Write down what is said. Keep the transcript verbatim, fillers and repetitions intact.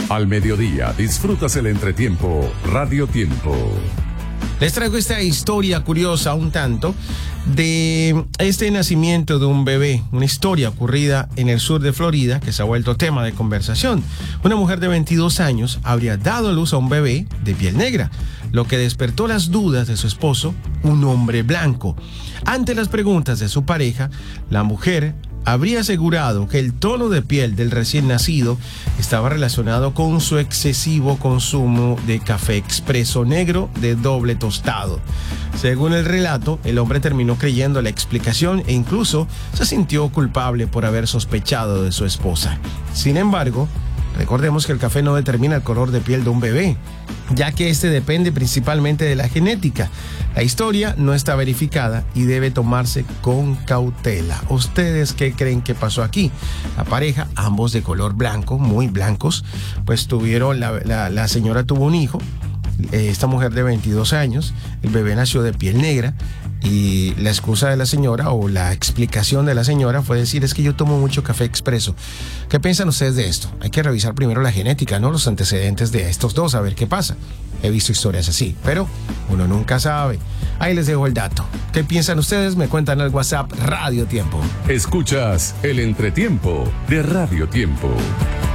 Al mediodía disfrutas el entretiempo Radio Tiempo. Les traigo esta historia curiosa un tanto de este nacimiento de un bebé, una historia ocurrida en el sur de Florida que se ha vuelto tema de conversación. Una mujer de veintidós años habría dado a luz a un bebé de piel negra, lo que despertó las dudas de su esposo, un hombre blanco. Ante las preguntas de su pareja, la mujer habría asegurado que el tono de piel del recién nacido estaba relacionado con su excesivo consumo de café expreso negro de doble tostado. Según el relato, el hombre terminó creyendo la explicación e incluso se sintió culpable por haber sospechado de su esposa. Sin embargo, recordemos que el café no determina el color de piel de un bebé, ya que este depende principalmente de la genética. La historia no está verificada y debe tomarse con cautela. ¿Ustedes qué creen que pasó aquí? La pareja, ambos de color blanco, muy blancos, pues tuvieron, la, la, la señora tuvo un hijo, esta mujer de veintidós años, el bebé nació de piel negra. Y la excusa de la señora o la explicación de la señora fue decir, es que yo tomo mucho café expreso. ¿Qué piensan ustedes de esto? Hay que revisar primero la genética, ¿no? Los antecedentes de estos dos, a ver qué pasa. He visto historias así, pero uno nunca sabe. Ahí les dejo el dato. ¿Qué piensan ustedes? Me cuentan al WhatsApp Radio Tiempo. Escuchas el entretiempo de Radio Tiempo.